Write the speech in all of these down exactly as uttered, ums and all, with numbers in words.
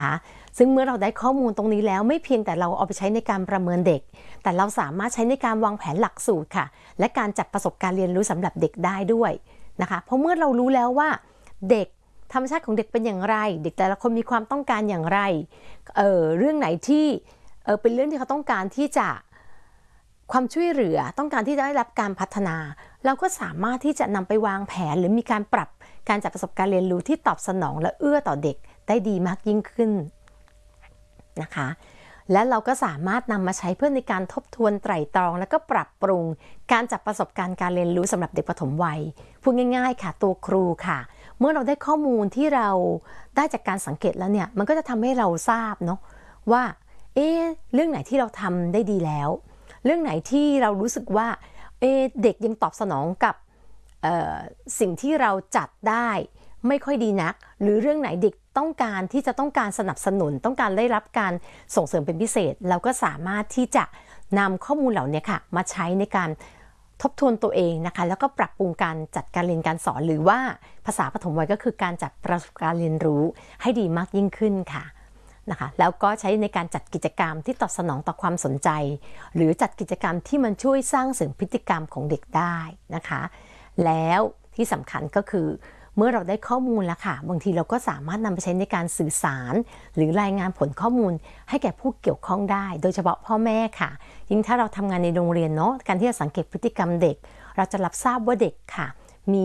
ะซึ่งเมื่อเราได้ข้อมูลตรงนี้แล้วไม่เพียงแต่เราเอาไปใช้ในการประเมินเด็กแต่เราสามารถใช้ในการวางแผนหลักสูตรค่ะและการจัดประสบการณ์เรียนรู้สำหรับเด็กได้ด้วยนะคะเพราะเมื่อเรารู้แล้วว่าเด็กธรรมชาติของเด็กเป็นอย่างไรเด็กแต่ละคนมีความต้องการอย่างไร เอ่อเรื่องไหนที่เอ่อเป็นเรื่องที่เขาต้องการที่จะความช่วยเหลือต้องการที่จะได้รับการพัฒนาเราก็สามารถที่จะนำไปวางแผนหรือมีการปรับการจัดประสบการณ์เรียนรู้ที่ตอบสนองและเอื้อต่อเด็กได้ดีมากยิ่งขึ้นนะคะและเราก็สามารถนำมาใช้เพื่อในการทบทวนไตร่ตรองและก็ปรับปรุงการจัดประสบการณ์การเรียนรู้สำหรับเด็กปฐมวัยพูดง่ายๆค่ะตัวครูค่ะเมื่อเราได้ข้อมูลที่เราได้จากการสังเกตแล้วเนี่ยมันก็จะทำให้เราทราบเนาะว่าเอ๊ะเรื่องไหนที่เราทำได้ดีแล้วเรื่องไหนที่เรารู้สึกว่าเอ๊ะเด็กยังตอบสนองกับสิ่งที่เราจัดได้ไม่ค่อยดีนักหรือเรื่องไหนเด็กต้องการที่จะต้องการสนับสนุนต้องการได้รับการส่งเสริมเป็นพิเศษเราก็สามารถที่จะนำข้อมูลเหล่านี้ค่ะมาใช้ในการทบทวนตัวเองนะคะแล้วก็ปรับปรุงการจัดการเรียนการสอนหรือว่าภาษาปฐมวัยก็คือการจัดประสบการณ์เรียนรู้ให้ดีมากยิ่งขึ้นค่ะนะคะแล้วก็ใช้ในการจัดกิจกรรมที่ตอบสนองต่อความสนใจหรือจัดกิจกรรมที่มันช่วยสร้างเสริมพฤติกรรมของเด็กได้นะคะแล้วที่สำคัญก็คือเมื่อเราได้ข้อมูลแล้วค่ะบางทีเราก็สามารถนำไปใช้ในการสื่อสารหรือรายงานผลข้อมูลให้แก่ผู้เกี่ยวข้องได้โดยเฉพาะพ่อแม่ค่ะยิ่งถ้าเราทำงานในโรงเรียนเนาะการที่จะสังเกตพฤติกรรมเด็กเราจะรับทราบว่าเด็กค่ะมี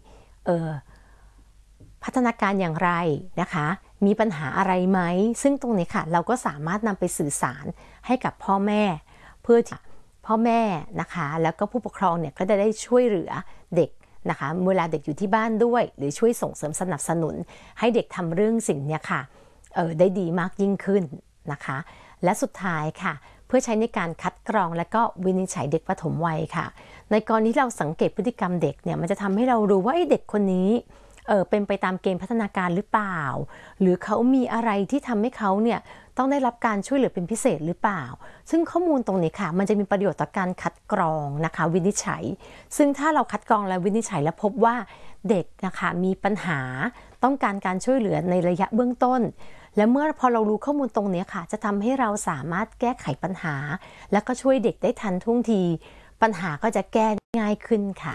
พัฒนาการอย่างไรนะคะมีปัญหาอะไรไหมซึ่งตรงนี้ค่ะเราก็สามารถนำไปสื่อสารให้กับพ่อแม่เพื่อที่พ่อแม่นะคะแล้วก็ผู้ปกครองเนี่ยก็จะได้ช่วยเหลือเด็กนะคะเวลาเด็กอยู่ที่บ้านด้วยหรือช่วยส่งเสริมสนับสนุนให้เด็กทำเรื่องสิ่งนี้ค่ะเออได้ดีมากยิ่งขึ้นนะคะและสุดท้ายค่ะเพื่อใช้ในการคัดกรองและก็วินิจฉัยเด็กปฐมวัยค่ะในกรณีที่เราสังเกตพฤติกรรมเด็กเนี่ยมันจะทำให้เรารู้ว่าเด็กคนนี้เออเป็นไปตามเกณฑ์พัฒนาการหรือเปล่าหรือเขามีอะไรที่ทำให้เขาเนี่ยต้องได้รับการช่วยเหลือเป็นพิเศษหรือเปล่าซึ่งข้อมูลตรงนี้ค่ะมันจะมีประโยชน์ต่อการคัดกรองนะคะวินิจฉัยซึ่งถ้าเราคัดกรองและวินิจฉัยและพบว่าเด็กนะคะมีปัญหาต้องการการช่วยเหลือในระยะเบื้องต้นและเมื่อพอเรารู้ข้อมูลตรงนี้ค่ะจะทำให้เราสามารถแก้ไขปัญหาและก็ช่วยเด็กได้ทันท่วงทีปัญหาก็จะแก้ง่ายขึ้นค่ะ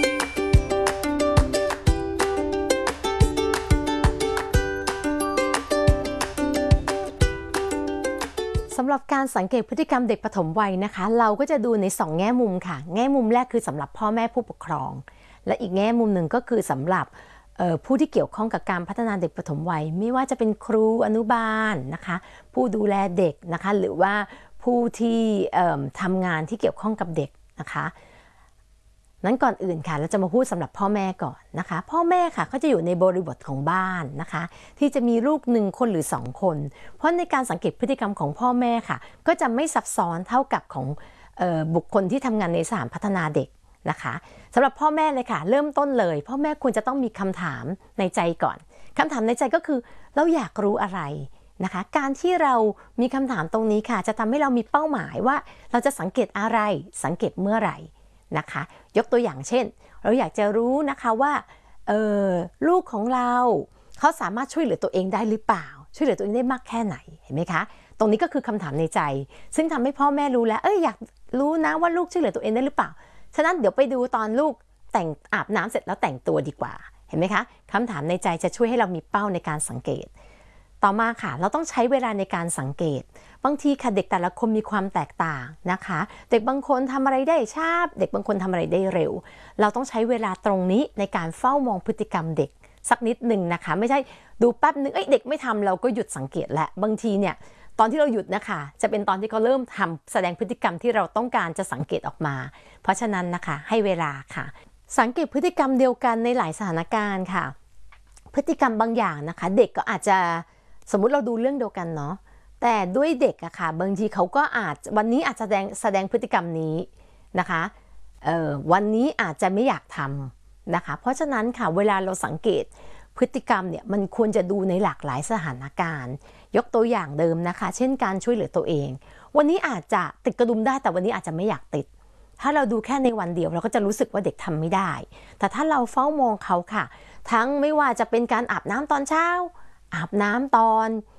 สำหรับการสังเกตพฤติกรรมเด็กปฐมวัยนะคะเราก็จะดูในสองแง่มุมค่ะแง่มุมแรกคือสำหรับพ่อแม่ผู้ปกครองและอีกแง่มุมหนึ่งก็คือสำหรับผู้ที่เกี่ยวข้องกับการพัฒนาเด็กปฐมวัยไม่ว่าจะเป็นครูอนุบาลนะคะผู้ดูแลเด็กนะคะหรือว่าผู้ที่ทำงานที่เกี่ยวข้องกับเด็กนะคะนั้นก่อนอื่นค่ะเราจะมาพูดสำหรับพ่อแม่ก่อนนะคะพ่อแม่ค่ะเขาจะอยู่ในบริบทของบ้านนะคะที่จะมีลูกหนึ่งคนหรือสองคนเพราะในการสังเกตพฤติกรรมของพ่อแม่ค่ะก็จะไม่ซับซ้อนเท่ากับของเอ่อบุคคลที่ทำงานในสถานพัฒนาเด็กนะคะสำหรับพ่อแม่เลยค่ะเริ่มต้นเลยพ่อแม่ควรจะต้องมีคำถามในใจก่อนคำถามในใจก็คือเราอยากรู้อะไรนะคะการที่เรามีคำถามตรงนี้ค่ะจะทำให้เรามีเป้าหมายว่าเราจะสังเกตอะไรสังเกตเมื่อไหร่นะคะยกตัวอย่างเช่นเราอยากจะรู้นะคะว่าเออลูกของเราเขาสามารถช่วยเหลือตัวเองได้หรือเปล่าช่วยเหลือตัวเองได้มากแค่ไหนเห็นไหมคะตรงนี้ก็คือคำถามในใจซึ่งทำให้พ่อแม่รู้แล้วเอ้ยอยากรู้นะว่าลูกช่วยเหลือตัวเองได้หรือเปล่าฉะนั้นเดี๋ยวไปดูตอนลูกแต่งอาบน้ำเสร็จแล้วแต่งตัวดีกว่าเห็นไหมคะคำถามในใจจะช่วยให้เรามีเป้าในการสังเกตต่อมาค่ะเราต้องใช้เวลาในการสังเกตบางทีค่ะเด็กแต่ละคนมีความแตกต่างนะคะเด็กบางคนทำอะไรได้ช้าเด็กบางคนทำอะไรได้เร็วเราต้องใช้เวลาตรงนี้ในการเฝ้ามองพฤติกรรมเด็กสักนิดหนึ่งนะคะไม่ใช่ดูแป๊บนึงเอ้ยเด็กไม่ทำเราก็หยุดสังเกตและบางทีเนี่ยตอนที่เราหยุดนะคะจะเป็นตอนที่เขาเริ่มทำแสดงพฤติกรรมที่เราต้องการจะสังเกตออกมาเพราะฉะนั้นนะคะให้เวลาค่ะสังเกตพฤติกรรมเดียวกันในหลายสถานการณ์ค่ะพฤติกรรมบางอย่างนะคะเด็กก็อาจจะสมมุติเราดูเรื่องเดียวกันเนาะแต่ด้วยเด็กอะค่ะบางทีเขาก็อาจวันนี้อาจจะแสดงแสดงพฤติกรรมนี้นะคะเอ่อวันนี้อาจจะไม่อยากทำนะคะเพราะฉะนั้นค่ะเวลาเราสังเกตพฤติกรรมเนี่ยมันควรจะดูในหลากหลายสถานการณ์ยกตัวอย่างเดิมนะคะเช่นการช่วยเหลือตัวเองวันนี้อาจจะติดกระดุมได้แต่วันนี้อาจจะไม่อยากติดถ้าเราดูแค่ในวันเดียวเราก็จะรู้สึกว่าเด็กทำไม่ได้แต่ถ้าเราเฝ้ามองเขาค่ะทั้งไม่ว่าจะเป็นการอาบน้ำตอนเช้าอาบน้ำตอน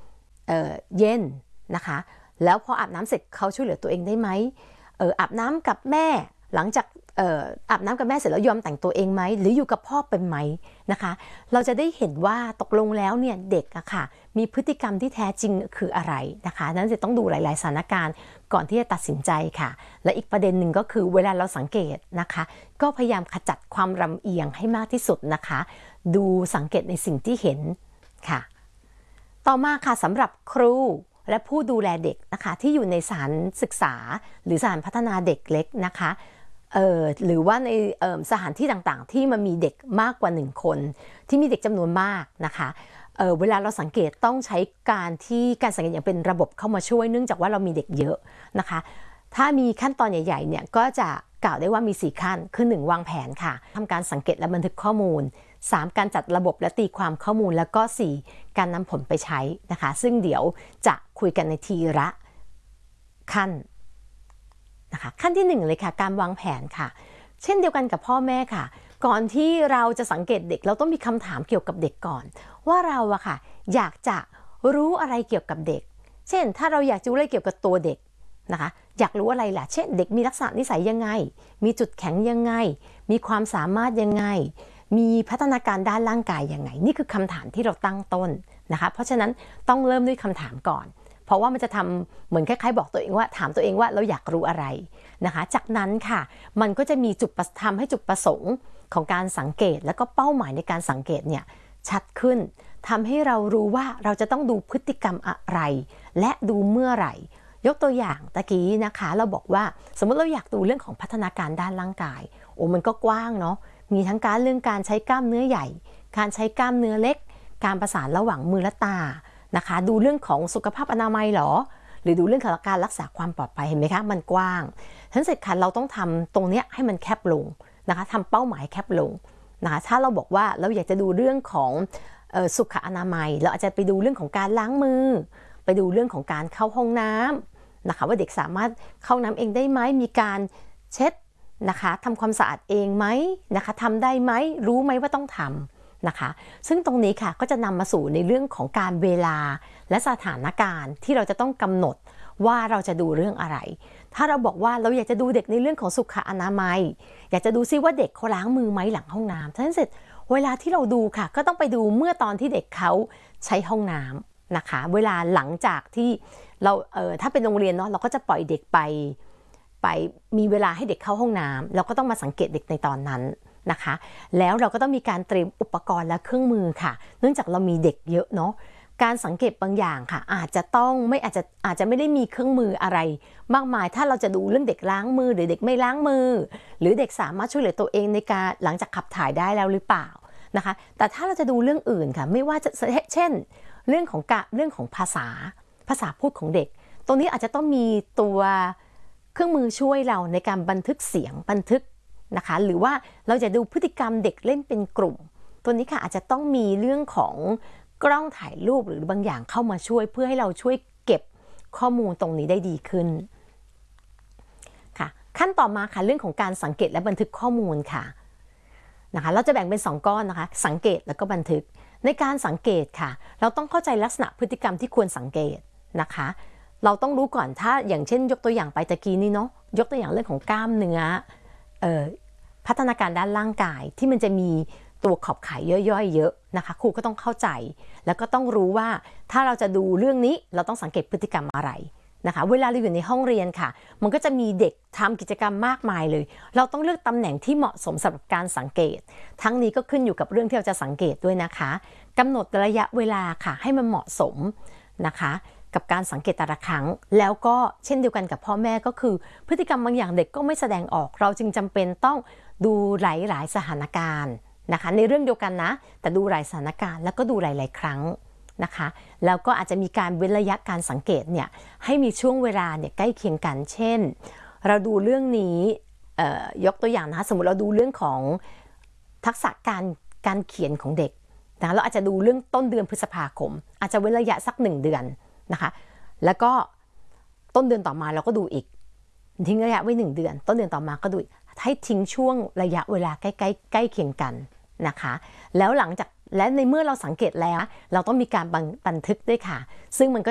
เอ่อเย็นนะคะแล้วพออาบน้ำเสร็จเขาช่วยเหลือตัวเองได้ไหมเอออาบน้ำกับแม่หลังจากเอ่ออาบน้ำกับแม่เสร็จแล้วยอมแต่งตัวเองไหมหรืออยู่กับพ่อเป็นไหมนะคะเราจะได้เห็นว่าตกลงแล้วเนี่ยเด็กอะค่ะมีพฤติกรรมที่แท้จริงคืออะไรนะคะนั้นจะต้องดูหลายๆสถานการณ์ก่อนที่จะตัดสินใจค่ะและอีกประเด็นหนึ่งก็คือเวลาเราสังเกตนะคะก็พยายามขจัดความลำเอียงให้มากที่สุดนะคะดูสังเกตในสิ่งที่เห็นค่ะต่อมาค่ะสำหรับครูและผู้ดูแลเด็กนะคะที่อยู่ในสถานศึกษาหรือสถานพัฒนาเด็กเล็กนะคะเอ่อหรือว่าในเอ่อสถานที่ต่างๆที่มันมีเด็กมากกว่าหนึ่งคนที่มีเด็กจำนวนมากนะคะเอ่อเวลาเราสังเกตต้องใช้การที่การสังเกตอย่างเป็นระบบเข้ามาช่วยเนื่องจากว่าเรามีเด็กเยอะนะคะถ้ามีขั้นตอนใหญ่ๆเนี่ยก็จะกล่าวได้ว่ามีสี่ขั้นคือหนึ่งวางแผนค่ะทำการสังเกตและบันทึกข้อมูลสามการจัดระบบและตีความข้อมูลแล้วก็สี่การนำผลไปใช้นะคะซึ่งเดี๋ยวจะคุยกันในทีละขั้นนะคะขั้นที่หนึ่งเลยค่ะการวางแผนค่ะเช่นเดียวกันกับพ่อแม่ค่ะก่อนที่เราจะสังเกตเด็กเราต้องมีคำถามเกี่ยวกับเด็กก่อนว่าเราอะค่ะอยากจะรู้อะไรเกี่ยวกับเด็กเช่นถ้าเราอยากจะรู้อะไรเกี่ยวกับตัวเด็กนะคะอยากรู้อะไรล่ะเช่นเด็กมีลักษณะนิสัยยังไงมีจุดแข็งยังไงมีความสามารถยังไงมีพัฒนาการด้านร่างกายยังไงนี่คือคำถามที่เราตั้งต้นนะคะเพราะฉะนั้นต้องเริ่มด้วยคำถามก่อนเพราะว่ามันจะทำเหมือนคล้ายๆบอกตัวเองว่าถามตัวเองว่าเราอยากรู้อะไรนะคะจากนั้นค่ะมันก็จะมีจุดทำให้จุดประสงค์ของการสังเกตแล้วก็เป้าหมายในการสังเกตเนี่ยชัดขึ้นทำให้เรารู้ว่าเราจะต้องดูพฤติกรรมอะไรและดูเมื่อไหร่ยกตัวอย่างตะกี้นะคะเราบอกว่าสมมติเราอยากดูเรื่องของพัฒนาการด้านร่างกายโอ้มันก็กว้างเนาะมีทั้งการเรื่องการใช้กล้ามเนื้อใหญ่การใช้กล้ามเนื้อเล็กการประสานระหว่างมือและตานะคะดูเรื่องของสุขภาพอนามัยหรอหรือดูเรื่องของการรักษาความปลอดภัยเห็นไหมคะมันกว้างทั้งเสร็จค่ะเราต้องทำตรงนี้ให้มันแคบลงนะคะทำเป้าหมายแคบลงนะคะถ้าเราบอกว่าเราอยากจะดูเรื่องของเอ่อสุขอนามัยเราอาจจะไปดูเรื่องของการล้างมือไปดูเรื่องของการเข้าห้องน้ำนะคะว่าเด็กสามารถเข้าน้ำเองได้ไหมมีการเช็ดนะคะทำความสะอาดเองไหมนะคะทำได้ไหมรู้ไหมว่าต้องทำนะคะซึ่งตรงนี้ค่ะก็จะนำมาสู่ในเรื่องของการเวลาและสถานการณ์ที่เราจะต้องกำหนดว่าเราจะดูเรื่องอะไรถ้าเราบอกว่าเราอยากจะดูเด็กในเรื่องของสุขอนามัยอยากจะดูซิว่าเด็กเขาล้างมือไหมหลังห้องน้ำฉะนั้นเสร็จเวลาที่เราดูค่ะก็ต้องไปดูเมื่อตอนที่เด็กเขาใช้ห้องน้ำนะคะเวลาหลังจากที่เราเอ่อถ้าเป็นโรงเรียนเนาะเราก็จะปล่อยเด็กไปไปมีเวลาให้เด็กเข้าห้องน้ำเราก็ต้องมาสังเกตเด็กในตอนนั้นนะคะแล้วเราก็ต้องมีการเตรียมอุปกรณ์และเครื่องมือค่ะเนื่องจากเรามีเด็กเยอะเนาะการสังเกตบางอย่างค่ะอาจจะต้องไม่อาจจะอาจจะไม่ได้มีเครื่องมืออะไรมากมายถ้าเราจะดูเรื่องเด็กล้างมือหรือเด็กไม่ล้างมือหรือเด็กสามารถช่วยเหลือตัวเองในการหลังจากขับถ่ายได้แล้วหรือเปล่านะคะแต่ถ้าเราจะดูเรื่องอื่นค่ะไม่ว่าจะเช่นเรื่องของกะเรื่องของภาษาภาษาพูดของเด็กตรงนี้อาจจะต้องมีตัวเครื่องมือช่วยเราในการบันทึกเสียงบันทึกนะคะหรือว่าเราจะดูพฤติกรรมเด็กเล่นเป็นกลุ่มตัวนี้ค่ะอาจจะต้องมีเรื่องของกล้องถ่ายรูปหรือบางอย่างเข้ามาช่วยเพื่อให้เราช่วยเก็บข้อมูลตรงนี้ได้ดีขึ้นค่ะขั้นต่อมาค่ะเรื่องของการสังเกตและบันทึกข้อมูลค่ะนะคะเราจะแบ่งเป็นสองก้อนนะคะสังเกตแล้วก็บันทึกในการสังเกตค่ะเราต้องเข้าใจลักษณะพฤติกรรมที่ควรสังเกตนะคะเราต้องรู้ก่อนถ้าอย่างเช่นยกตัวอย่างไปตะกี้นี้เนาะยกตัวอย่างเรื่องของกล้ามเนื้อเอ่อพัฒนาการด้านร่างกายที่มันจะมีตัวขอบข่ายย่อยๆเยอะนะคะครูก็ต้องเข้าใจแล้วก็ต้องรู้ว่าถ้าเราจะดูเรื่องนี้เราต้องสังเกตพฤติกรรมอะไรนะคะเวลาเราอยู่ในห้องเรียนค่ะมันก็จะมีเด็กทำกิจกรรมมากมายเลยเราต้องเลือกตำแหน่งที่เหมาะสมสำหรับการสังเกตทั้งนี้ก็ขึ้นอยู่กับเรื่องที่เราจะสังเกตด้วยนะคะกำหนดระยะเวลาค่ะให้มันเหมาะสมนะคะกับการสังเกตแต่ละครั้งแล้วก็เช่นเดียวกันกับพ่อแม่ก็คือพฤติกรรมบางอย่างเด็กก็ไม่แสดงออกเราจึงจำเป็นต้องดูหลายๆสถานการณ์นะคะในเรื่องเดียวกันนะแต่ดูหลายสถานการณ์แล้วก็ดูหลายๆครั้งนะคะแล้วก็อาจจะมีการเว้นระยะการสังเกตเนี่ยให้มีช่วงเวลาเนี่ยใกล้เคียงกันเช่นเราดูเรื่องนี้ยกตัวอย่างนะคะสมมติเราดูเรื่องของทักษะการการเขียนของเด็กนะเราอาจจะดูเรื่องต้นเดือนพฤษภาคมอาจจะเว้นระยะสักหนึ่งเดือนนะคะแล้วก็ต้นเดือนต่อมาเราก็ดูอีกทิ้งระยะไว้หนึ่งเดือนต้นเดือนต่อมาก็ดูให้ทิ้งช่วงระยะเวลาใกล้ๆใกล้เคียงกันนะคะแล้วหลังจากและในเมื่อเราสังเกตแล้วเราต้องมีการบันทึกด้วยค่ะซึ่งมันก็